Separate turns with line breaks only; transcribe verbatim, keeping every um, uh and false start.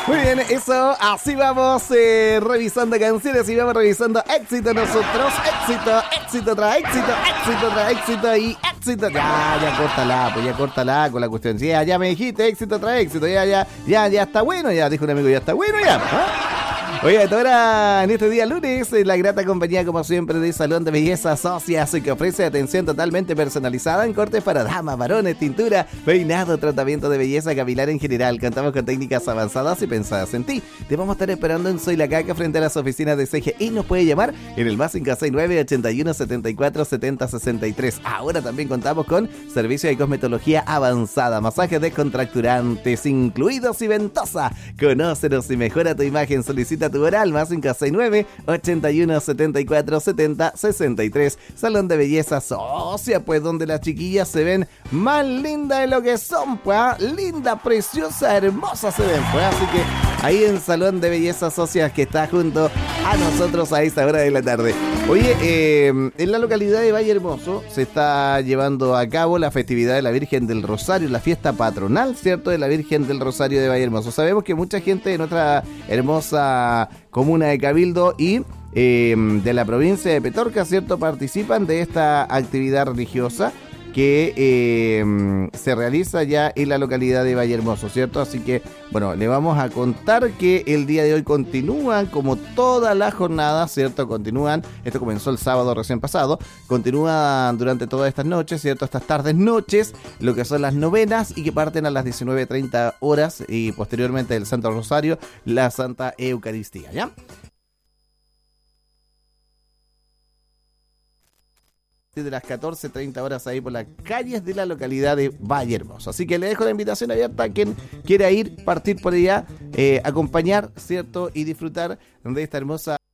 Muy bien, eso, así vamos eh, revisando canciones y vamos revisando éxito nosotros, éxito, éxito tras éxito, éxito tras éxito y éxito. Ya, ya córtala, pues ya córtala con la cuestión. Ya, ya me dijiste éxito tras éxito, ya, ya, ya, ya está bueno, ya dijo un amigo, ya está bueno, ya. ¿Ah? Oye, ahora en este día lunes, la grata compañía como siempre de Salón de Belleza Socias, que ofrece atención totalmente personalizada en cortes para damas, varones, tintura, peinado, tratamiento de belleza capilar en general. Contamos con técnicas avanzadas y pensadas en ti. Te vamos a estar esperando en Soy la Caca frente a las oficinas de C G I. Nos puede llamar en el más cinco seis nueve, ochenta y uno, setenta y cuatro, setenta, sesenta y tres. Ahora también contamos con servicio de cosmetología avanzada, masajes descontracturantes incluidos y ventosa. Conócenos y mejora tu imagen. Solicita tu oral, más cinco seis nueve, ochenta y uno, setenta y cuatro, setenta, sesenta y tres. Salón de Belleza Socia, pues donde las chiquillas se ven más lindas de lo que son, pues, linda, preciosa, hermosa se ven, pues, así que ahí en Salón de Belleza Socias, que está junto a nosotros a esta hora de la tarde. Oye, eh, en la localidad de Valle Hermoso se está llevando a cabo la festividad de la Virgen del Rosario, la fiesta patronal, ¿cierto?, de la Virgen del Rosario de Valle Hermoso. Sabemos que mucha gente de nuestra hermosa comuna de Cabildo y eh, de la provincia de Petorca, ¿cierto?, participan de esta actividad religiosa que eh, se realiza ya en la localidad de Valle Hermoso, ¿cierto? Así que, bueno, le vamos a contar que el día de hoy continúan, como toda la jornada, ¿cierto? Continúan, esto comenzó el sábado recién pasado, continúan durante todas estas noches, ¿cierto? Estas tardes, noches, lo que son las novenas y que parten a las diecinueve treinta horas y posteriormente del Santo Rosario, la Santa Eucaristía, ¿ya? De las catorce treinta horas ahí por las calles de la localidad de Valle Hermoso. Así que le dejo la invitación abierta a quien quiera ir, partir por allá, eh, acompañar, ¿cierto? Y disfrutar de esta hermosa